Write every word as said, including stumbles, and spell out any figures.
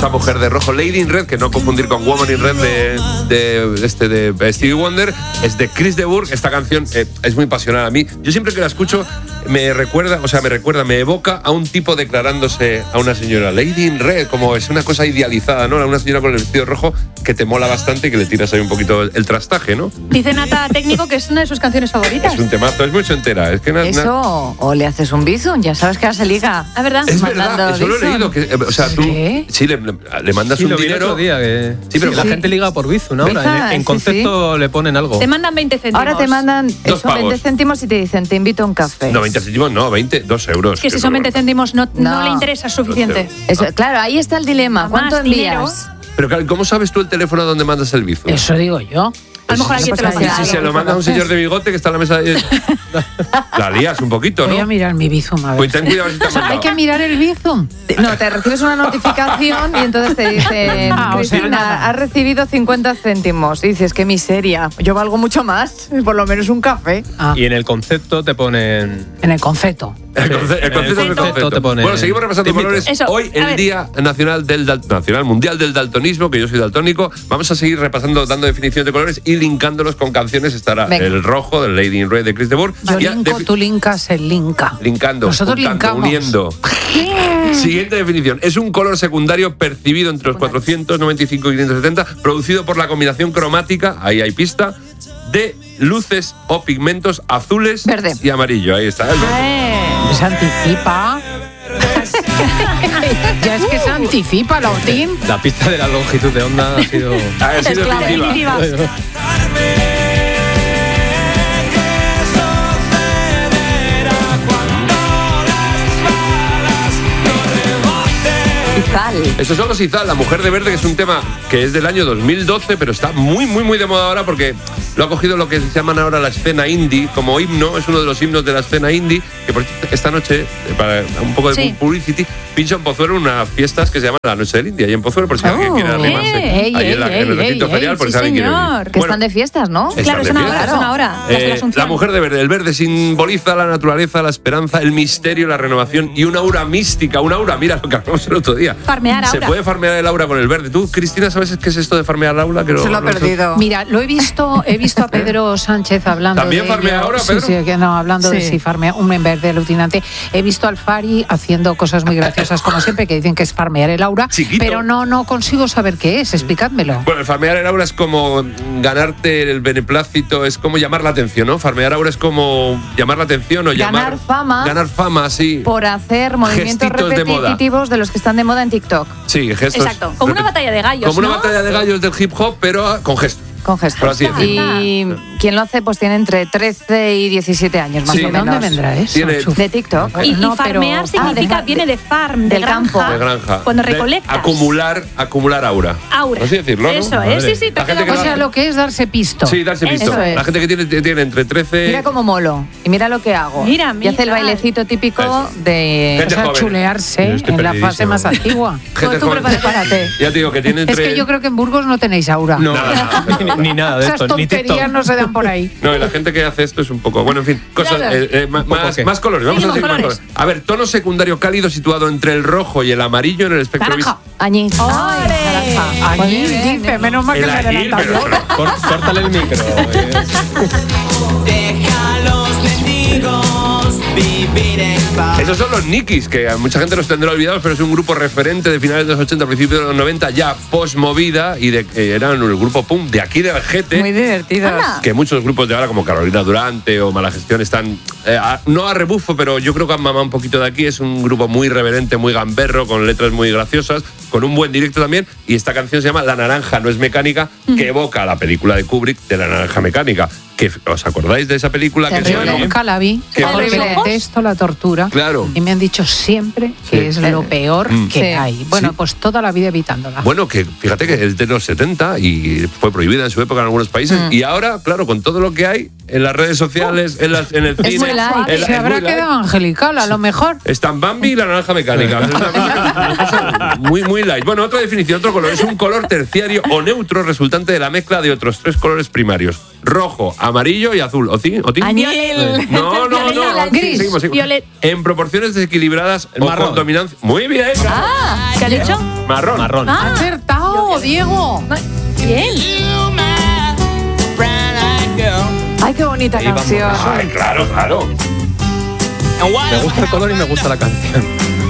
famosa mujer de rojo, Lady in Red, que no confundir con Woman in Red de, de, este, de Stevie Wonder, es de Chris de Burgh. Esta canción eh, es muy pasional a mí. Yo siempre que la escucho me recuerda, o sea, me recuerda, me evoca a un tipo declarándose a una señora. Lady in Red, como es una cosa idealizada, ¿no? Una señora con el vestido rojo que te mola bastante y que le tiras ahí un poquito el, el trastaje, ¿no? Dice Nata Técnico que es una de sus canciones favoritas. Es un temazo, es mucho entera. Es que na, Eso, na... o le haces un bizum, ya sabes que ahora se liga. ¿A verdad? Es verdad, eso lo he leído. Que, o sea, tú ¿Qué? sí, le, le mandas sí, un lo vi dinero. el otro día, que sí, pero sí, la sí. gente liga por Bizum, ¿no? Bizum, en, en sí, concepto sí. le ponen algo. Te mandan veinte céntimos. Ahora te mandan eso, pavos. veinte céntimos y te dicen, te invito a un café. No, veinte céntimos, no, veinte, dos euros. Es que si son veinte céntimos no, no. No. le interesa suficiente. Eso, claro, ahí está el dilema. Más ¿Cuánto dinero. envías? Pero claro, ¿cómo sabes tú el teléfono donde mandas el bizum? Eso digo yo. A lo mejor Sí, alguien te lo pues pasa. ahí Si se lo manda a un señor de bigote que está en la mesa de... La lías un poquito, Voy a ¿no? mirar mi Bizum, a ver. Pues ten cuidado si te O han sea, hay mandado. que mirar el Bizum. No, te recibes una notificación y entonces te dicen, Ah, o sea, Cristina, nada. has recibido cincuenta céntimos. Y dices, qué miseria, yo valgo mucho más, por lo menos un café. Ah, Y en el concepto te ponen... en el concepto. El concepto, el El concepto es el concepto concepto. te pone- Bueno, seguimos repasando te invito. colores. Eso, Hoy a el ver. Día Nacional del Dal- Nacional Mundial del Daltonismo, que yo soy daltónico. Vamos a seguir repasando, dando definiciones de colores y linkándolos con canciones. Estará Venga. el rojo del Lady in Red de Chris de Burgh. Yo Y a- linko, defi- tú linkas, él linka. Linkando, Nosotros juntando, linkamos. uniendo. Siguiente definición. Es un color secundario percibido entre los cuatrocientos noventa y cinco y quinientos setenta, producido por la combinación cromática, ahí hay pista, de luces o pigmentos azules Verde. y amarillo. Ahí está. Se anticipa. Ya es que se anticipa, Lautín. La pista de la longitud de onda ha sido... Ha sido Es clave, definitiva. definitiva. Izal. Esos son los Izal, La Mujer de Verde, que es un tema que es del año dos mil doce, pero está muy, muy, muy de moda ahora porque lo ha cogido lo que se llaman ahora la escena indie como himno. Es uno de los himnos de la escena indie, que por cierto, esta noche, para un poco de Sí. publicity, pincha en Pozuelo unas fiestas que se llaman la Noche del Indie, ahí en Pozuelo, por si alguien Oh. quiere arrimarse. Ey, ahí ey, en, la- en el ey, recinto ey, ferial, por sí, si alguien quiere señor. venir. Que Bueno, están de fiestas, ¿no? Están Claro, de son ahora, fiestas. son ahora. Las de la Eh, Asunción. la mujer de verde. El verde simboliza la naturaleza, la esperanza, el misterio, la renovación y una aura mística. Un aura, mira lo que hablamos el otro día. Farmear Se aura. puede farmear el aura con el verde. ¿Tú, Cristina, sabes qué es esto de farmear el aura? Que Se lo ha no sé. perdido. Mira, lo he visto, he visto a Pedro Sánchez hablando ¿También de farmea ello. ahora, Sí, Pedro? sí, que no, hablando de Sí. si farmea, un en verde alucinante. He visto al Fari haciendo cosas muy graciosas, como siempre, que dicen que es farmear el aura, Chiquito. pero no, no consigo saber qué es, explicádmelo. Bueno, el farmear el aura es como ganarte el beneplácito, es como llamar la atención, ¿no? Farmear aura es como llamar la atención o Ganar llamar... fama. Ganar fama, sí. Por hacer movimientos Gestitos de moda. repetitivos de, los que están de moda en TikTok. Sí, gestos. Exacto. Como una batalla de gallos, Como una ¿no? batalla de gallos del hip hop, pero ah, con gestos. Con gestos. Por así decirlo. Y quien lo hace, pues tiene entre trece y diecisiete años, más Sí. o ¿De menos. dónde vendrá eso? Tiene- Chuf? De TikTok. Y, y No, pero- farmear significa, Ah, de- viene de farm, de del granja. campo. De granja. Cuando De recolectas. acumular, acumular aura. Aura. Por así decirlo, ¿no? Eso es, sí, sí. te La gente queda que O lo sea, hace- lo que es darse pisto. Sí, darse Eso visto. es. La gente que tiene, tiene entre trece... Mira cómo molo. Y mira lo que hago. Mira, Y hace el mira. bailecito típico Eso. de... Gente O sea, joven. chulearse Yo estoy en la fase perdidísimo. más antigua. gente tú joven. prepárate. Ya te digo que tiene Es entre... que yo creo que en Burgos no tenéis aura. No, ni, ni nada de Esas esto, ni tonterías TikTok. no se dan por ahí. No, y la gente que hace esto es un poco... Bueno, en fin, cosas... Claro. eh, eh, ma- poco más, qué. más colores. Vamos a Seguimos decir más colores. colores. A ver, tono secundario cálido situado entre el rojo y el amarillo en el espectro Naranja. vis- Añís. ¡Ole! Naranja. Allí Muy bien, dice, menos mal que El me añil, adelanta pero- yo. Cor- Córtale el micro. eh. Deja a los mendigos vivir en paz. Esos son los Nikis, que a mucha gente los tendrá olvidados, pero es un grupo referente de finales de los ochenta, principios de los noventa, ya post-movida, y de, eh, eran el grupo punk de aquí de Algete. Muy divertidos. Anda. Que muchos grupos de ahora, como Carolina Durante o Mala Gestión, están, eh, a- no a rebufo, pero yo creo que han mamado un poquito de aquí. Es un grupo muy reverente, muy gamberro, con letras muy graciosas, con un buen directo también. Y esta canción se llama La naranja no es mecánica, que evoca la película de Kubrick de La naranja mecánica. Que, ¿os acordáis de esa película? Que Terrible. suena- Nunca la vi, Qué porque horrible. detesto la tortura. Claro. Y me han dicho siempre que Sí. es lo peor Mm. que Sí. hay. Bueno, Sí. pues toda la vida evitándola. Bueno, que fíjate que es de los setenta y fue prohibida en su época en algunos países. Y ahora, claro, con todo lo que hay, en las redes sociales, en, las, en el cine. Es muy light. en la- Se es habrá muy light. quedado angelical, a lo mejor. Están Bambi y la naranja mecánica. Es una cosa- una cosa muy, muy light. Bueno, otra definición, otro color. Es un color terciario o neutro resultante de la mezcla de otros tres colores primarios. Rojo, amarillo y azul. ¿Otín? ¿Otín? Añil. No, no, no. Violeta, Sí, gris, seguimos, seguimos. violet. En proporciones desequilibradas o marrón. con dominancia. Muy bien. Ah, ¿qué ha dicho? Marrón. Marrón. Ah. Acertado, Diego. Bien. Ay, qué bonita Ahí vamos. canción. Ay, claro, claro. Me gusta el color y me gusta la canción.